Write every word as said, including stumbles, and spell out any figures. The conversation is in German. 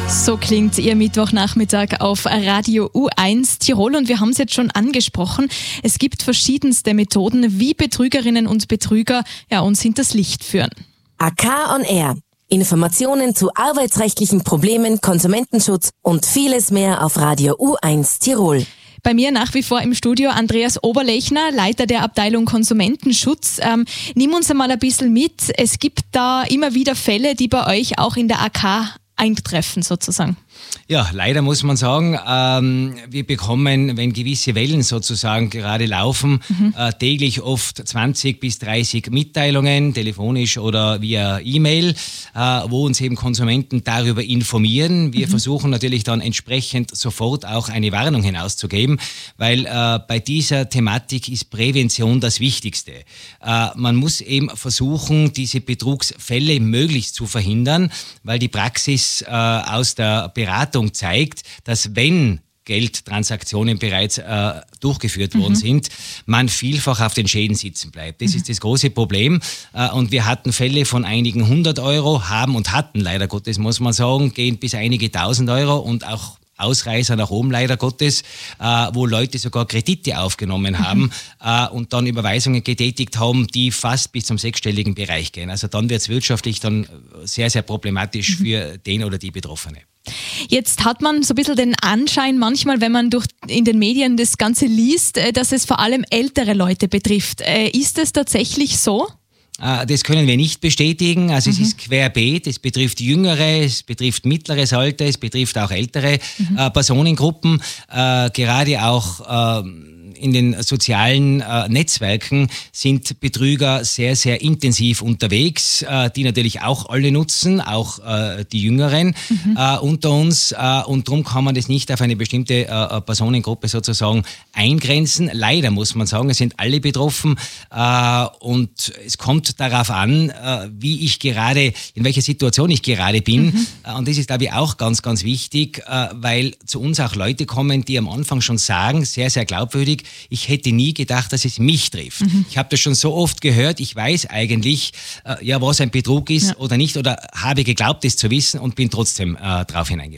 So klingt Ihr Mittwochnachmittag auf Radio U eins Tirol und wir haben es jetzt schon angesprochen. Es gibt verschiedenste Methoden, wie Betrügerinnen und Betrüger ja, uns hinters Licht führen. A K on Air. Informationen zu arbeitsrechtlichen Problemen, Konsumentenschutz und vieles mehr auf Radio U eins Tirol. Bei mir nach wie vor im Studio Andreas Oberlechner, Leiter der Abteilung Konsumentenschutz. Ähm, nimm uns einmal ein bisschen mit. Es gibt da immer wieder Fälle, die bei euch auch in der A K eintreffen sozusagen. Ja, leider muss man sagen, ähm, wir bekommen, wenn gewisse Wellen sozusagen gerade laufen, mhm. äh, täglich oft zwanzig bis dreißig Mitteilungen, telefonisch oder via E-Mail, äh, wo uns eben Konsumenten darüber informieren. Wir mhm. versuchen natürlich dann entsprechend sofort auch eine Warnung hinauszugeben, weil äh, bei dieser Thematik ist Prävention das Wichtigste. Äh, man muss eben versuchen, diese Betrugsfälle möglichst zu verhindern, weil die Praxis äh, aus der Beratung zeigt, dass wenn Geldtransaktionen bereits äh, durchgeführt worden mhm. sind, man vielfach auf den Schäden sitzen bleibt. Das mhm. ist das große Problem. Äh, und wir hatten Fälle von einigen hundert Euro, haben und hatten leider Gottes, muss man sagen, gehen bis einige tausend Euro und auch Ausreißer nach oben, leider Gottes, äh, wo Leute sogar Kredite aufgenommen haben mhm. äh, und dann Überweisungen getätigt haben, die fast bis zum sechsstelligen Bereich gehen. Also dann wird es wirtschaftlich dann sehr, sehr problematisch mhm. für den oder die Betroffene. Jetzt hat man so ein bisschen den Anschein manchmal, wenn man durch in den Medien das Ganze liest, dass es vor allem ältere Leute betrifft. Ist es tatsächlich so? Das können wir nicht bestätigen. Also mhm. es ist querbeet, es betrifft Jüngere, es betrifft mittleres Alter, es betrifft auch ältere mhm. äh, Personengruppen, äh, gerade auch äh, in den sozialen äh, Netzwerken sind Betrüger sehr, sehr intensiv unterwegs, äh, die natürlich auch alle nutzen, auch äh, die Jüngeren mhm. äh, unter uns. Äh, und darum kann man das nicht auf eine bestimmte äh, Personengruppe sozusagen eingrenzen. Leider muss man sagen, es sind alle betroffen äh, und es kommt darauf an, äh, wie ich gerade, in welcher Situation ich gerade bin. Mhm. Äh, und das ist, glaube ich, auch ganz, ganz wichtig, äh, weil zu uns auch Leute kommen, die am Anfang schon sagen, sehr, sehr glaubwürdig, ich hätte nie gedacht, dass es mich trifft. Mhm. Ich habe das schon so oft gehört, ich weiß eigentlich, äh, ja, was ein Betrug ist ja. oder nicht, oder habe geglaubt, es zu wissen und bin trotzdem äh, drauf hineingefallen.